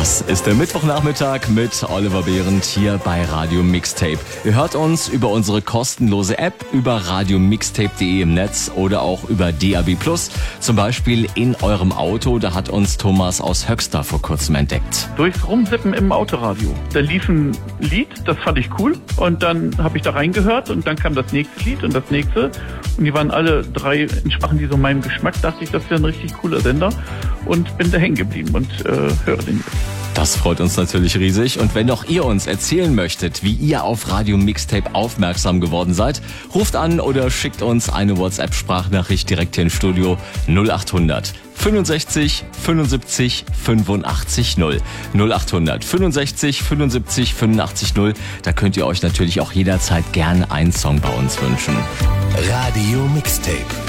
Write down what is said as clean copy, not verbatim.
Das ist der Mittwochnachmittag mit Oliver Behrendt hier bei Radio Mixtape. Ihr hört uns über unsere kostenlose App, über radiomixtape.de im Netz oder auch über DAB+, zum Beispiel in eurem Auto. Da hat uns Thomas aus Höxter vor kurzem entdeckt. Durchs Rumsippen im Autoradio. Da lief ein Lied, das fand ich cool. Und dann habe ich da reingehört und dann kam das nächste Lied und das nächste. Und die waren alle drei, entsprachen die so meinem Geschmack. Dachte ich, das wäre ein richtig cooler Sender. Und bin da hängen geblieben und höre den jetzt. Das freut uns natürlich riesig. Und wenn auch ihr uns erzählen möchtet, wie ihr auf Radio Mixtape aufmerksam geworden seid, ruft an oder schickt uns eine WhatsApp-Sprachnachricht direkt hier im Studio 0800 65 75 85 0. 0800 65 75 85 0. Da könnt ihr euch natürlich auch jederzeit gern einen Song bei uns wünschen. Radio Mixtape.